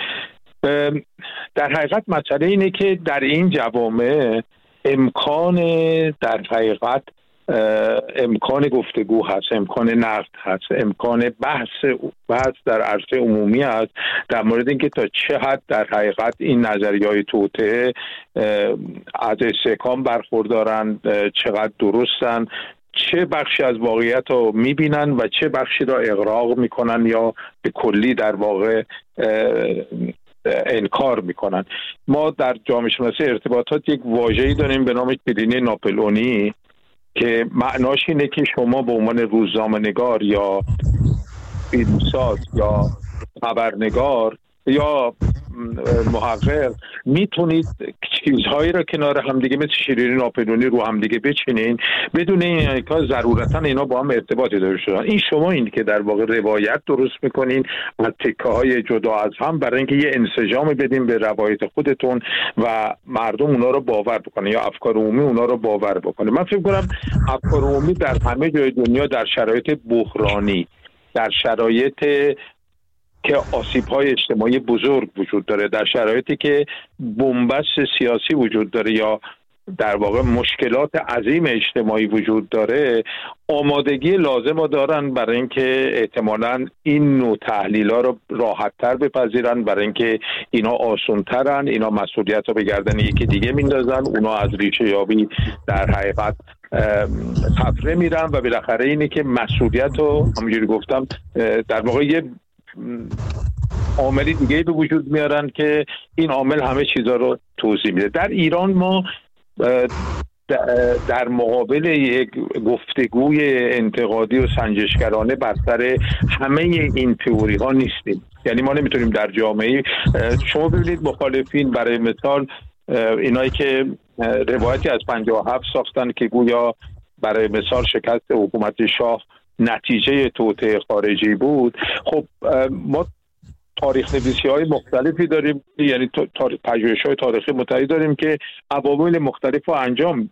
[SPEAKER 2] در حقیقت مسئله اینه که در این جوامع امکان در حقیقت امکان گفتگو هست، امکان نقد هست، امکان بحث بحث در عرصه عمومی هست در مورد اینکه تا چه حد در حقیقت این نظریه‌های توطئه از استحکام برخوردارن، چقدر درستن، چه بخشی از واقعیت رو میبینن و چه بخشی را اغراق میکنن یا به کلی در واقع انکار میکنن. ما در جامعه شناسی ارتباطات یک واژه‌ای داریم به نام کلینی ناپلئونی که معناش اینه که شما به عنوان روزنامه‌نگار یا فیلمساز یا خبرنگار یا محقق میتونید چیزهایی را کنار همدیگه مثل شیرینی ناپلئونی رو همدیگه بچینین بدون این که ضرورتا اینا با هم ارتباطی داشته باشن. این شما این که در واقع روایت درست میکنین و تکه‌های جدا از هم برای اینکه یه انسجام بدین به روایت خودتون و مردم اونا رو باور بکنه یا افکار عمومی اونا رو باور بکنه. من فکر کنم افکار عمومی در همه جای دنیا در شرایط بحرانی، در شرایط که آسیب‌های اجتماعی بزرگ وجود داره، در شرایطی که بنبست سیاسی وجود داره یا در واقع مشکلات عظیم اجتماعی وجود داره، آمادگی لازم رو دارن برای اینکه احتمالاً این نوع تحلیل‌ها رو راحت‌تر بپذیرن، برای اینکه اینا آسان‌ترن، اینا مسئولیت رو به گردن یکی دیگه میندازن، اونا از ریشه یابی در حقیقت تفره میرن و بالاخره اینه که مسئولیت رو همونجوری گفتم در واقع یه عاملی دیگه به وجود میارن که این عامل همه چیزا رو توضیح میده. در ایران ما در مقابل یک گفتگوی انتقادی و سنجشگرانه بر سر همه این تئوری ها نیستیم. یعنی ما نمیتونیم در جامعه، شما ببینید مخالفین برای مثال اینایی که روایتی از پنجاه و هفت ساختن که گویا برای مثال شکست حکومت شاه نتیجه توطئه خارجی بود، خب ما تاریخ نویسی های مختلفی داریم، یعنی تاریخ پژوهش های تاریخی متعددی داریم که عوامل مختلف رو انجام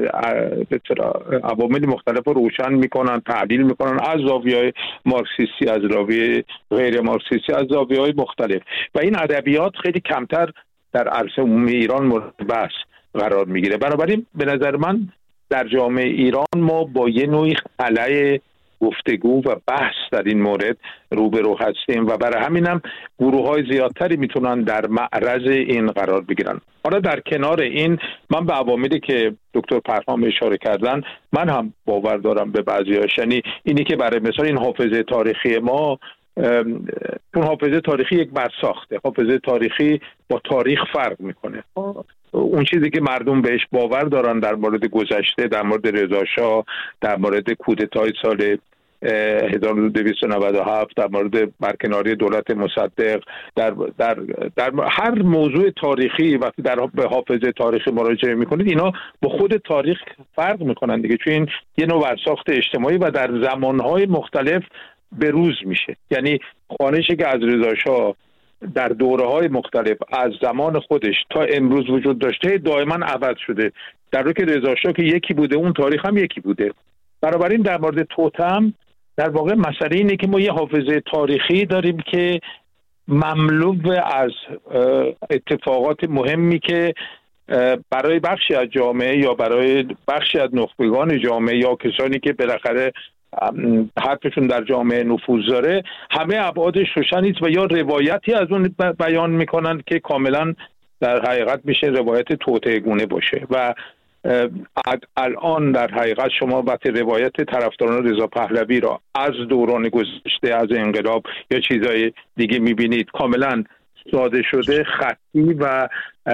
[SPEAKER 2] عوامل مختلف رو روشن میکنن، تحلیل میکنن از زاویه‌های مارکسیستی، از زاویه غیر مارکسیستی، از زاویه‌های مختلف و این ادبیات خیلی کمتر در عرصه عمومی ایران مورد بحث قرار میگیره. بنابراین به نظر من در جامعه ایران ما با یه نوعی خلأ گفتگو و بحث در این مورد روبرو هستیم و برای همینم گروه‌های زیادتری میتونن در معرض این قرار بگیرن. حالا در کنار این من به عواملی که دکتر پرهام اشاره کردن من هم باور دارم به بعضی‌هاش، یعنی اینی که برای مثال این حافظه تاریخی ما، چون حافظه تاریخی یک برساخته، حافظه تاریخی با تاریخ فرق میکنه. اون چیزی که مردم بهش باور دارن در مورد گذشته، در مورد رضا شاه، در مورد کودتای سال هزار و دویست و نود و هفت، در مورد برکناری دولت مصدق، در در در هر موضوع تاریخی وقتی در به حافظه تاریخی مراجعه میکنید اینا با خود تاریخ فرق میکنن دیگه، چون این یه نوع برساخت اجتماعی و در زمانهای مختلف به روز میشه. یعنی خوانشی که از رضا شاه در دوره‌های مختلف از زمان خودش تا امروز وجود داشته دائما عوض شده، در حالی که رضا شاه که یکی بوده اون تاریخ هم یکی بوده. بنابراین در مورد توطئه در واقع مسئله اینه که ما یه حافظه تاریخی داریم که مملو از اتفاقات مهمی که برای بخشی از جامعه یا برای بخشی از نخبگان جامعه یا کسانی که بالاخره حرفشون در جامعه نفوذ داره همه ابعادش روشن نیست و یا روایتی از اون بیان میکنن که کاملا در حقیقت میشه روایت توطئه‌گونه باشه و الان در حقیقت شما وقتی روایت طرفداران رضا پهلوی را از دوران گذشته از انقلاب یا چیزای دیگه میبینید کاملا ساده شده، خطی و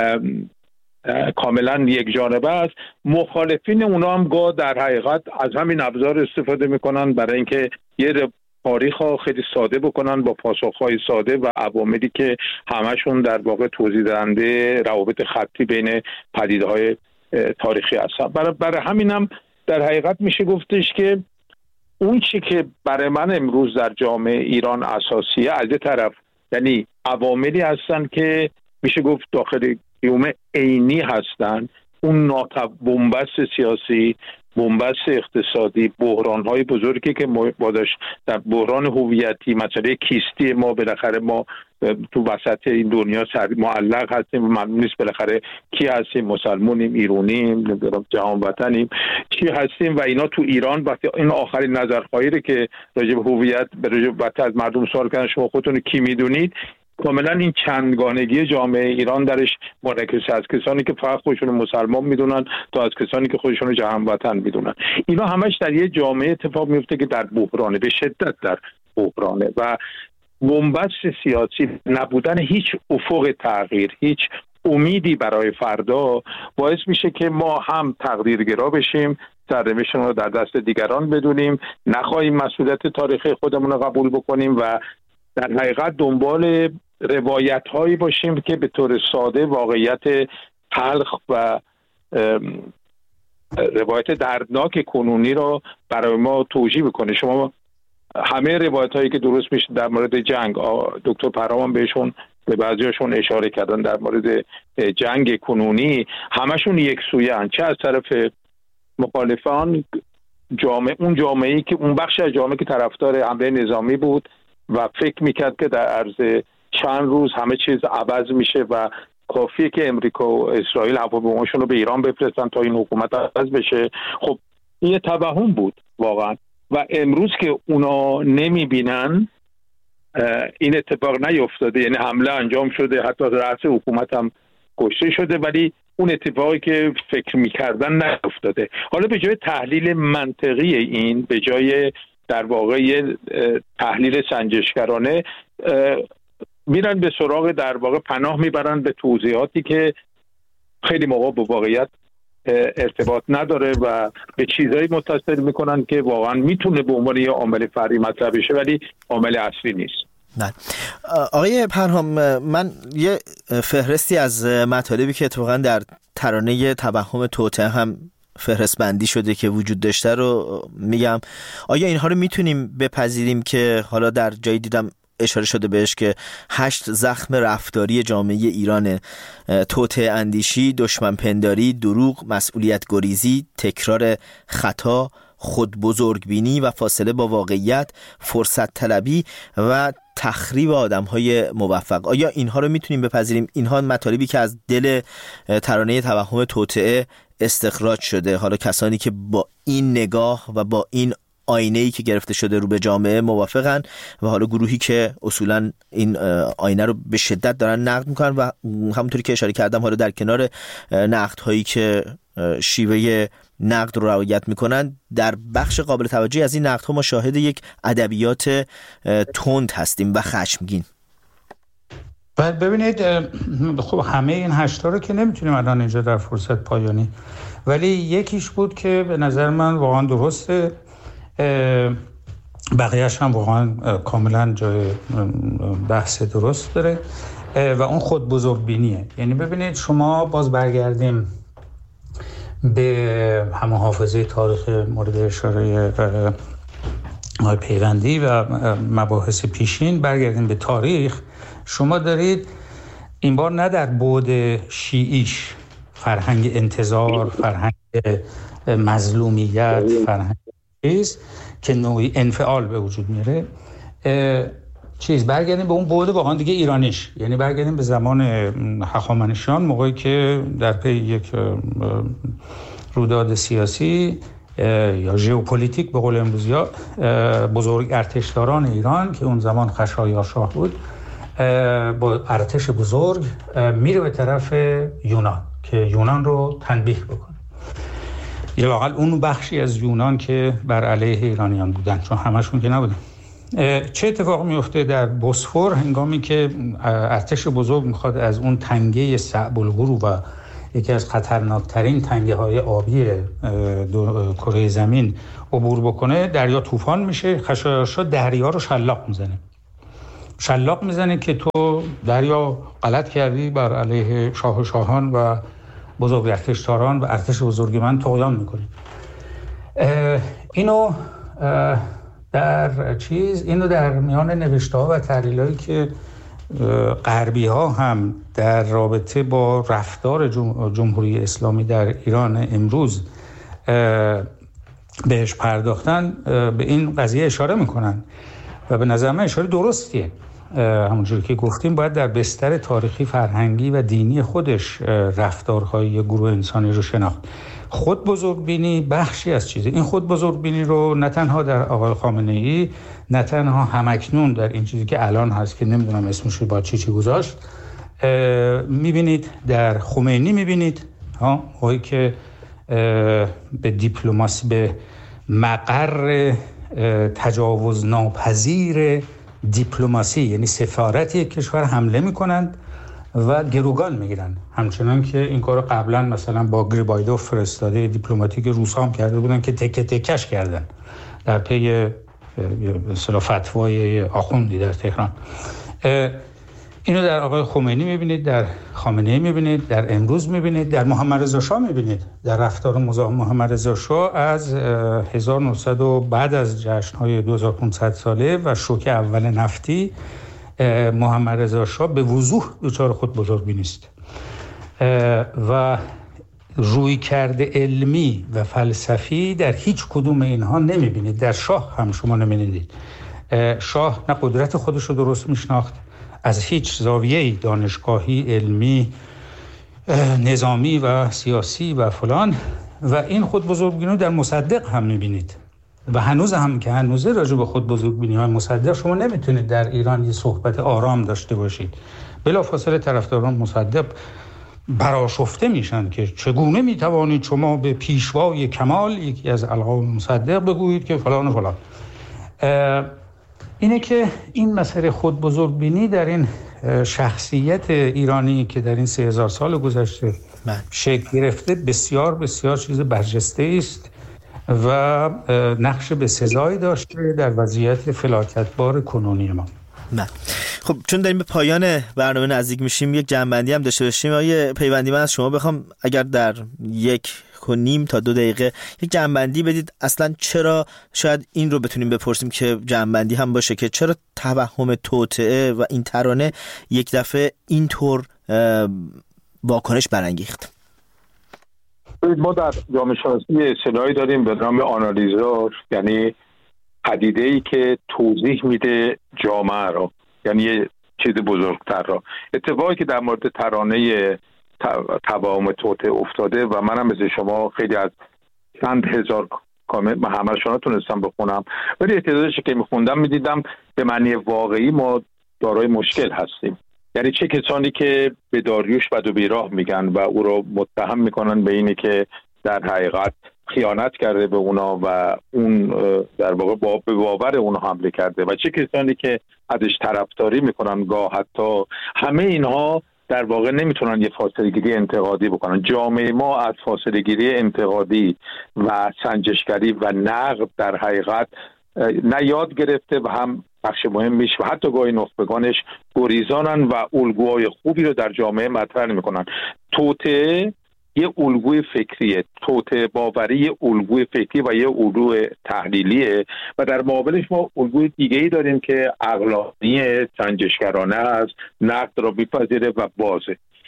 [SPEAKER 2] کاملا یک جانبه است. مخالفین اونا هم گاه در حقیقت از همین ابزار استفاده میکنن برای اینکه یه تاریخ ها خیلی ساده بکنن با پاسخهای ساده و عواملی که همشون در واقع توضیح دهنده روابط خطی بین پدیده‌های تاریخی هستن. برای, برای همینم در حقیقت میشه گفتش که اون چی که برای من امروز در جامعه ایران اساسیه از یه طرف یعنی عواملی هستن که میشه گفت داخل قیوم عینی هستن، اون ناتو بنبست سیاسی، بنبست اقتصادی، بحران‌های بزرگی که ما داشت در بحران هویتی، مسئله کیستی ما بالاخره ما تو وسط این دنیا معلق هستیم و معلوم نیست بالاخره کی هستیم، مسلمونیم، ایرونیم، جهان وطنیم، چی هستیم و اینا تو ایران وقتی این آخرین نظرخواهی رو که راجع به هویت به راجع به از مردم سوال کردن شما خودتون کی میدونید، کاملا این چندگانگی جامعه ایران درش منعکس از کسانی که فقط خودشون مسلمان میدونن تا از کسانی که خودشون جهان وطن میدونن. اینا همش در یه جامعه اتفاق میفته که در بحرانه، به شدت در بحرانه و بنبست سیاسی، نبودن هیچ افق تغییر، هیچ امیدی برای فردا باعث میشه که ما هم تقدیرگرا بشیم، سرنوشتمون رو در دست دیگران بدونیم، نخواهیم مسئولیت تاریخی خودمون رو قبول بکنیم و در حقیقت دنبال روایت هایی باشیم که به طور ساده واقعیت تلخ و روایت دردناک کنونی رو برای ما توجیه بکنه. شما همه روایت هایی که درست میشه در مورد جنگ، دکتر پرام بهشون به بعضیاشون اشاره کردن در مورد جنگ کنونی، همشون یک سویه هن. چه از طرف مخالفان جامعه، اون جامعه‌ای که اون بخش از جامعه که طرفدار حمله نظامی بود و فکر میکرد که در عرض چند روز همه چیز عوض میشه و کافیه که امریکا و اسرائیل هواپیماشون رو به ایران بفرستن تا این حکومت عوض بشه. خب این توهم بود واقعا و امروز که اونا نمیبینن این اتفاق نیفتاده، یعنی حمله انجام شده، حتی رئیس حکومت هم کشته شده، ولی اون اتفاقی که فکر میکردن نیفتاده. حالا به جای تحلیل منطقی این، به جای در واقع تحلیل سنجشگرانه، میرن به سراغ در واقع پناه میبرن به توضیحاتی که خیلی موقع با واقعیت ارتباط نداره و به چیزایی متصل میکنن که واقعا میتونه به عنوان یه عامل فرعی مطرح بشه ولی عامل اصلی نیست.
[SPEAKER 1] نه آقای پرهام، من یه فهرستی از مطالبی که اتفاقا در ترانه توهم توطئه هم فهرست بندی شده که وجود داشته رو میگم. آیا اینها رو میتونیم بپذیریم که حالا در جایی دیدم اشاره شده بهش که هشت زخم رفتاری جامعه ایران: توطئه اندیشی، دشمن پنداری، دروغ، مسئولیت گریزی، تکرار خطا، خود بزرگبینی و فاصله با واقعیت، فرصت طلبی و تخریب آدم‌های موفق. آیا اینها رو میتونیم بپذیریم؟ اینها مطالبی که از دل ترانه توهم توطئه استخراج شده. حالا کسانی که با این نگاه و با این آینه‌ای که گرفته شده رو به جامعه موافقن و حالا گروهی که اصولاً این آینه رو به شدت دارن نقد میکنن و همونطوری که اشاره کردم حالا در کنار نقدهایی که شیوه نقد رو رعایت میکنن، در بخش قابل توجهی از این نقدها ما شاهد یک ادبیات تند هستیم و خشمگین.
[SPEAKER 3] بعد ببینید، خب همه این هشتا رو که نمیتونیم الان اینجا در فرصت پایانی، ولی یکیش بود که به نظر من واقعا درسته، بقیهش هم واقعا کاملا جای بحث درست داره و اون خود بزرگبینیه. یعنی ببینید شما باز برگردیم به همه حافظه تاریخ مورد اشاره پیوندی و مباحث پیشین، برگردیم به تاریخ. شما دارید این بار نه در بعد شیعیش، فرهنگ انتظار، فرهنگ مظلومیت، فرهنگ چیز که نوعی انفعال به وجود میاره. چیز برگردیم به اون بعد واقعا دیگه ایرانیش، یعنی برگردیم به زمان هخامنشیان، موقعی که در پی یک رویداد سیاسی یا ژئوپلیتیک به قول امروزی‌ها بزرگ ارتشداران ایران که اون زمان خشایارشاه بود با ارتش بزرگ میره به طرف یونان که یونان رو تنبیه بکنه، یا واقعا اون بخشی از یونان که بر علیه ایرانیان بودن، چون همشون که نبودن. چه اتفاق میفته در بوسفور هنگامی که ارتش بزرگ میخواد از اون تنگه صعب الغرو و یکی از خطرناکترین تنگه های آبی کره زمین عبور بکنه، دریا طوفان میشه، خشایارشا دریا رو شلاق میزنه شلاق میزنه که تو دریا غلط کردی، بر علیه شاه و شاهان و بزرگ ارتشداران و ارتش بزرگ من طغیان میکنی. اینو در چیز اینو در میان نوشته‌ها و تحلیل‌هایی که غربی‌ها هم در رابطه با رفتار جمهوری اسلامی در ایران امروز بهش پرداختن به این قضیه اشاره میکنن و به نظر من اشاره درستیه. همونجوری که گفتیم باید در بستر تاریخی، فرهنگی و دینی خودش رفتارهای گروه انسانی رو شناخت. خود بزرگبینی بخشی از چیزه. این خود بزرگبینی رو نه تنها در آقای خامنه‌ای، نه تنها همکنون در این چیزی که الان هست که نمیدونم اسمش رو با چی چی گذاشت میبینید، در خمینی میبینید ها، وقتی که به دیپلماسی، به مقر تجاوز ناپذیر دیپلماسی، یعنی سفارت یک کشور حمله میکنند و گروگان میگیرن، همچنان که این کارو قبلا مثلا با گریبایدوف فرستاده دیپلماتیک روس هم کرده بودن که تکه تکش کردن در پی مثلا فتوای آخوندی در تهران. اینو در آقای خمینی میبینید، در خامنه‌ای میبینید، در امروز میبینید، در محمد رضا شاه میبینید، در رفتار محمد رضا شاه از هزار و نهصد و بعد از جشن‌های دو هزار و پانصد ساله و شوک اول نفتی، محمد رضا شاه به وضوح دچار خود بزرگبینی است و روی کرده علمی و فلسفی در هیچ کدوم اینها نمیبینید. در شاه هم شما نمیبینید. شاه نه قدرت خودش رو درست میشناخت، از هیچ زاویه‌ای دانشگاهی، علمی، نظامی و سیاسی و فلان، و این خود بزرگبینی در مصدق هم میبینید و هنوز هم که هنوزه راجع به خود بزرگبینی های مصدق شما نمیتونید در ایران یه صحبت آرام داشته باشید. بلافاصله طرفداران مصدق برآشفته میشن که چگونه میتوانید شما به پیشوای کمال، یکی از القاب مصدق، بگویید که فلان و فلان. اینه که این مسئله خود بزرگبینی در این شخصیت ایرانی که در این سه هزار سال گذشته شکل گرفته بسیار بسیار چیز برجسته است و نقش به سزایی داشته در وضعیت فلاکتبار کنونی ما.
[SPEAKER 1] نه. خب چون داریم به پایان برنامه نزدیک میشیم، یک جنبندی هم داشته باشیم. آیه پیوندی، من از شما بخوام اگر در یک و نیم تا دو دقیقه یک جنبندی بدید، اصلا چرا، شاید این رو بتونیم بپرسیم که جنبندی هم باشه، که چرا توهم توطئه و این ترانه یک دفعه اینطور واکنش برانگیخت؟
[SPEAKER 2] ما در جامعه شناسی اصطلاحی داریم به نام آنالیزور، یعنی پدیده‌ای که توضیح میده جامعه رو، یعنی یه چیز بزرگتر رو. اتفاقی که در مورد ترانه توهم توطئه افتاده و منم مثل شما خیلی از چند هزار کامنت من همه‌شون رو تونستم بخونم، ولی احتیاجش که میخوندم میدیدم به معنی واقعی ما دارای مشکل هستیم. یعنی چه کسانی که به داریوش بد و بیراه میگن و او رو متهم میکنن به اینه که در حقیقت خیانت کرده به اونا و اون در واقع با به باور اونا حمله کرده، و چه کسانی که ازش طرفداری میکنن، گاه حتی همه اینها در واقع نمیتونن یه فاصله گیری انتقادی بکنن. جامعه ما از فاصله گیری انتقادی و سنجشگری و نقد در حقیقت نه یاد گرفته و هم بخش مهمیش و حتی گاهی نخبگانش گریزانن و الگوهای خوبی رو در جامعه مطرح نمی‌کنن. توطئه یه الگوی فکریه، توطئه باوری یه الگوی فکری و یه الگوی تحلیلیه و در مقابلش ما الگوی دیگه‌ای داریم که عقلانی، سنجشگرانه است، نقد را می‌پذیره و بازه.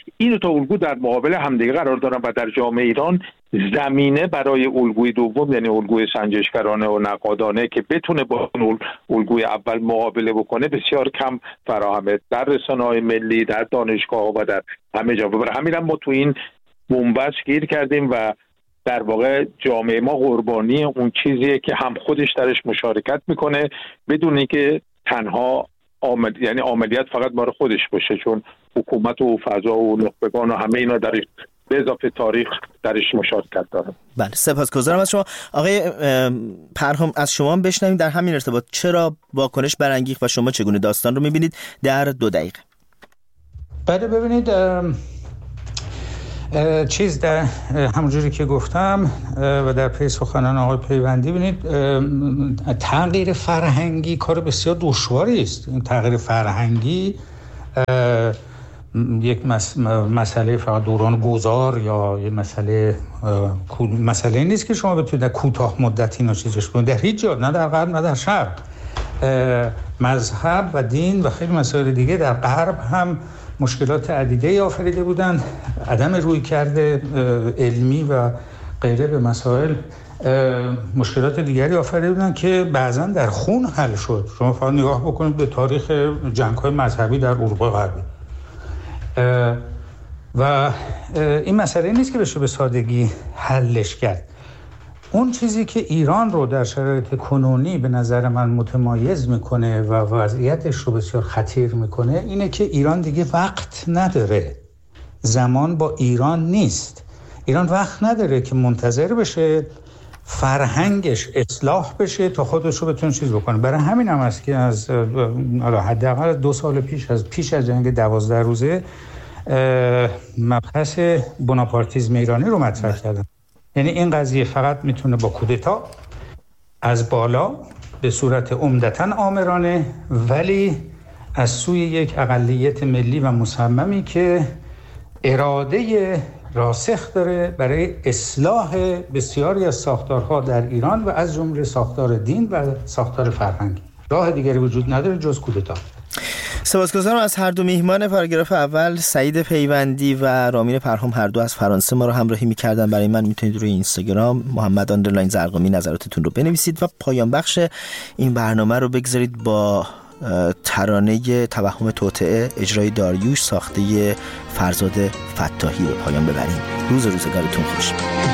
[SPEAKER 2] این دو تا الگو در مقابل همدیگه قرار دارن و در جامعه ایران زمینه برای الگوی دوم، یعنی الگوی سنجشگرانه و نقادانه که بتونه با اون الگوی اول مقابله بکنه، بسیار کم فراهمه در رسانه‌های ملی، در دانشگاه‌ها و در همه جا. برای همین هم ما تو این بنبست گیر کردیم و در واقع جامعه ما قربانی اون چیزیه که هم خودش درش مشارکت میکنه بدون اینکه تنها عمل، یعنی عملیات فقط مال خودش باشه، چون حکومت و فضا و نخبگان و همه اینا درش به اضافه تاریخ درش مشارکت داره.
[SPEAKER 1] بله، سپاسگزارم از شما. آقای پرهام، از شما بشنویم در همین ارتباط چرا واکنش برانگیخت و شما چگونه داستان رو میبینید در دو دقیقه.
[SPEAKER 3] بله، ببینید چیز در همونجوری که گفتم و در پی سخنان آقای پیوندی، ببینید تغییر فرهنگی کار بسیار دشواری است. این تغییر فرهنگی یک مسئله فقط دوران گذار یا یک مسئله مسئله نیست که شما بتونید در کوتاه مدت اینو چیزش کنید. در هیچ جا، نه در غرب نه در شرق، مذهب و دین و خیلی مسائل دیگه در غرب هم مشکلات عدیده آفریده بودند. عدم روی کرده علمی و غیره به مسائل مشکلات دیگری آفریده بودند که بعضا در خون حل شد. شما فقط نگاه بکنید به تاریخ جنگ‌های مذهبی در اروپا غربی. و این مسئله نیست که بشه به سادگی حلش کرد. اون چیزی که ایران رو در شرایط کنونی به نظر من متمایز میکنه و وضعیتش رو بسیار خطیر میکنه اینه که ایران دیگه وقت نداره. زمان با ایران نیست. ایران وقت نداره که منتظر بشه فرهنگش اصلاح بشه تا خودش رو بتونه چیز بکنه. برای همین هم است که از حداقل دو سال پیش از پیش از جنگ دوازده روزه مبحث بناپارتیزم ایرانی رو مطرح کردن. یعنی این قضیه فقط میتونه با کودتا از بالا به صورت عمدتاً آمرانه، ولی از سوی یک اقلیت ملی و مصممی که اراده راسخ داره برای اصلاح بسیاری از ساختارها در ایران و از جمله ساختار دین و ساختار فرهنگی. راه دیگری وجود نداره جز کودتا.
[SPEAKER 1] سپاسگزارم از هر دو میهمان پاراگراف اول، سعید پیوندی و رامین پرهام، هر دو از فرانسه ما رو همراهی می‌کردن. برای من میتونید روی اینستاگرام محمد آندرلاین زرقامی نظراتتون رو بنویسید و پایان بخش این برنامه رو بگذارید با ترانه توهم توطئه اجرای داریوش ساخته فرزاد فتاحی به پایان ببریم. روز روزگارتون خوش.